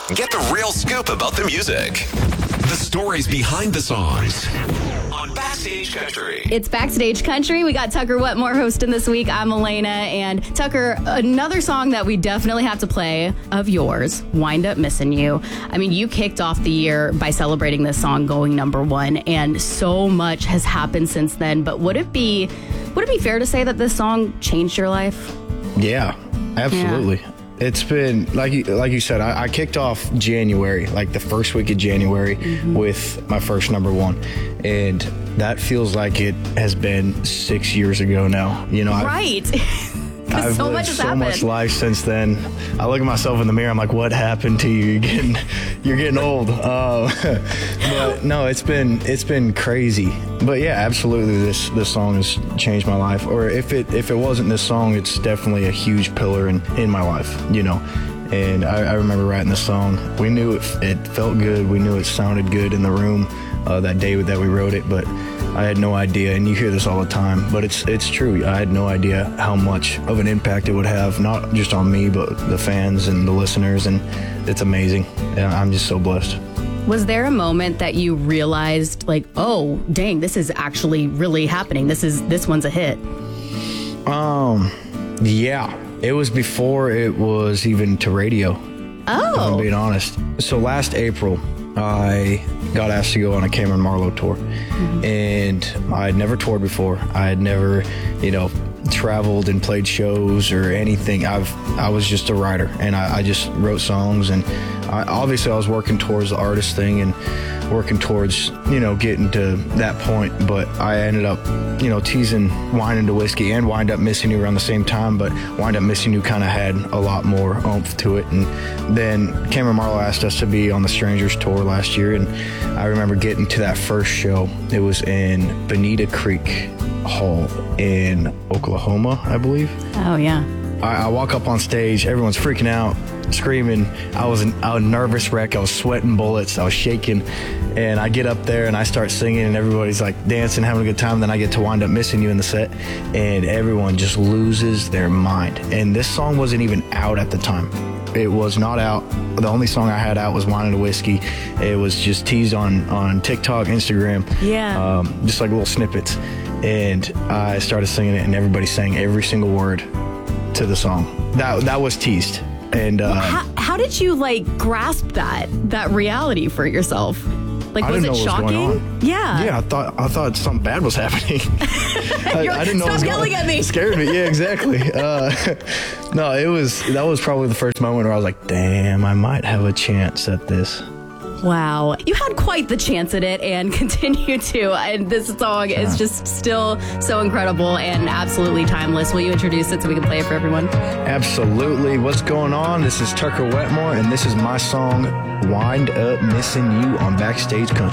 Get the real scoop about the music. The stories behind the songs. On Backstage Country. It's Backstage Country. We got Tucker Wetmore hosting this week. I'm Elena. And Tucker, another song that we definitely have to play of yours, Wind Up Missing You. I mean, you kicked off the year by celebrating this song going #1, and so much has happened since then. But would it be fair to say that this song changed your life? Yeah, absolutely. Yeah. It's been, like you said, I kicked off January, like the first week of January, with my first #1. And that feels like it has been 6 years ago now. You know, right. I've so lived much has so happened. Much life since then. I look at myself in the mirror, I'm like, what happened to you? You're getting old. But no, it's been crazy. But yeah, absolutely, this song has changed my life. Or if it wasn't this song, it's definitely a huge pillar in my life, you know. And I remember writing the song. We knew it felt good. We knew it sounded good in the room that day that we wrote it, but I had no idea, and you hear this all the time, but it's true. I had no idea how much of an impact it would have, not just on me, but the fans and the listeners, and it's amazing. And I'm just so blessed. Was there a moment that you realized, like, oh, dang, this is actually really happening? This one's a hit. Yeah. It was before it was even to radio. Oh. If I'm being honest. So last April, I got asked to go on a Cameron Marlowe tour. And I had never toured before. I had never, traveled and played shows or anything. I was just a writer, and I just wrote songs. And obviously I was working towards the artist thing and working towards, getting to that point. But I ended up, teasing Wine into Whiskey and Wind Up Missing You around the same time. But Wind Up Missing You kind of had a lot more oomph to it. And then Cameron Marlowe asked us to be on the Strangers tour last year. And I remember getting to that first show. It was in Bonita Creek Hall in Oklahoma, I believe. Oh, yeah. I walk up on stage, everyone's freaking out, screaming. I was a nervous wreck. I was sweating bullets. I was shaking. And I get up there and I start singing, and everybody's like dancing, having a good time. Then I get to Wind Up Missing You in the set, and everyone just loses their mind. And this song wasn't even out at the time. It was not out. The only song I had out was Wine and Whiskey. It was just teased on TikTok, Instagram. Yeah. Just like little snippets. And I started singing it, and everybody sang every single word to the song. That was teased. And how did you grasp that reality for yourself? Like, was it shocking? Going on. Yeah. I thought something bad was happening. I didn't know. Stop yelling at me. It scared me. Yeah, exactly. No, that was probably the first moment where I was like, damn, I might have a chance at this. Wow. You had quite the chance at it and continue to. And this song is just still so incredible and absolutely timeless. Will you introduce it so we can play it for everyone? Absolutely. What's going on? This is Tucker Wetmore, and this is my song, Wind Up Missing You on Backstage Country.